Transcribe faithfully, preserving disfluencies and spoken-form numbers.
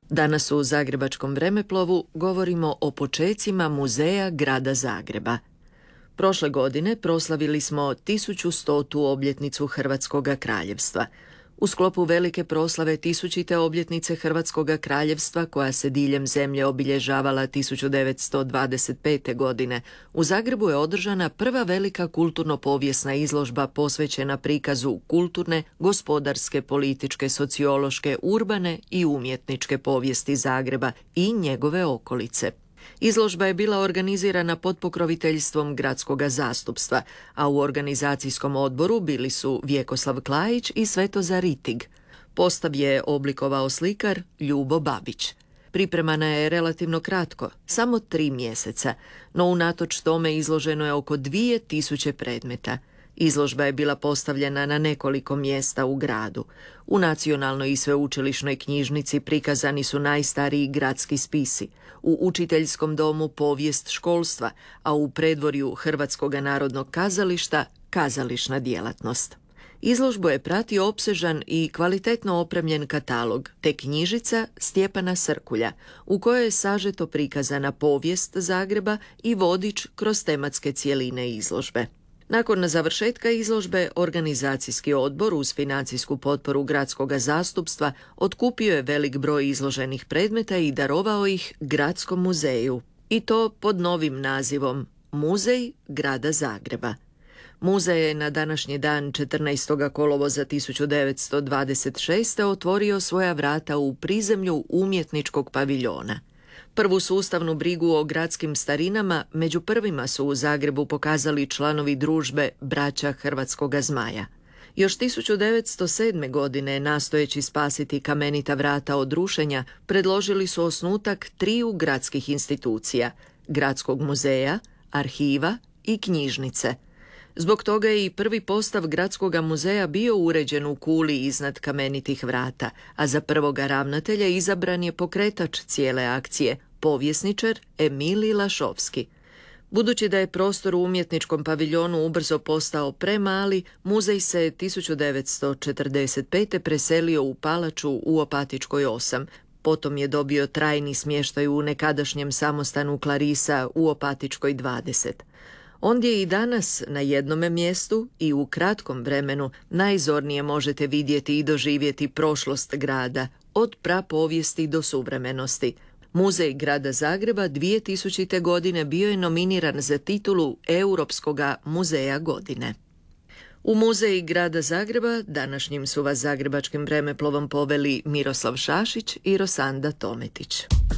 Danas u Zagrebačkom vremeplovu govorimo o počecima Muzeja grada Zagreba. Prošle godine proslavili smo tisuću stotu obljetnicu Hrvatskoga kraljevstva. U sklopu velike proslave tisućite obljetnice Hrvatskoga kraljevstva, koja se diljem zemlje obilježavala tisuću devetsto dvadeset pete. godine, u Zagrebu je održana prva velika kulturno-povijesna izložba posvećena prikazu kulturne, gospodarske, političke, sociološke, urbane i umjetničke povijesti Zagreba i njegove okolice. Izložba je bila organizirana pod pokroviteljstvom gradskoga zastupstva, a u organizacijskom odboru bili su Vjekoslav Klajić i Svetozar Ritig. Postav je oblikovao slikar Ljubo Babić. Pripremana je relativno kratko, samo tri mjeseca, no unatoč tome izloženo je oko dvije tisuće predmeta. Izložba je bila postavljena na nekoliko mjesta u gradu. U Nacionalnoj i sveučilišnoj knjižnici prikazani su najstariji gradski spisi, u Učiteljskom domu povijest školstva, a u predvorju Hrvatskog narodnog kazališta kazališna djelatnost. Izložbu je pratio opsežan i kvalitetno opremljen katalog, te knjižica Stjepana Srkulja, u kojoj je sažeto prikazana povijest Zagreba i vodič kroz tematske cjeline izložbe. Nakon završetka izložbe, organizacijski odbor uz financijsku potporu gradskog zastupstva otkupio je velik broj izloženih predmeta i darovao ih Gradskom muzeju, i to pod novim nazivom Muzej grada Zagreba. Muzej je na današnji dan četrnaestog kolovoza tisuću devetsto dvadeset šeste. otvorio svoja vrata u prizemlju umjetničkog paviljona. Prvu sustavnu brigu o gradskim starinama među prvima su u Zagrebu pokazali članovi družbe Braća Hrvatskoga zmaja. Još tisuću devetsto sedme. godine, nastojeći spasiti kamenita vrata od rušenja, predložili su osnutak triju gradskih institucija, Gradskog muzeja, arhiva i knjižnice. Zbog toga je i prvi postav Gradskog muzeja bio uređen u kuli iznad kamenitih vrata, a za prvoga ravnatelja izabran je pokretač cijele akcije, povjesničar Emilij Lašovski. Budući da je prostor u umjetničkom paviljonu ubrzo postao premali, muzej se tisuću devetsto četrdeset pete. preselio u palaču u Opatičkoj osam. Potom je dobio trajni smještaj u nekadašnjem samostanu Klarisa u Opatičkoj dvadeset. Ondje i danas na jednome mjestu i u kratkom vremenu najzornije možete vidjeti i doživjeti prošlost grada, od prapovijesti do suvremenosti. Muzej grada Zagreba dvije tisućite. godine bio je nominiran za titulu Europskoga muzeja godine. U Muzej grada Zagreba današnjim su vas zagrebačkim vremeplovom poveli Miroslav Šašić i Rosanda Tometić.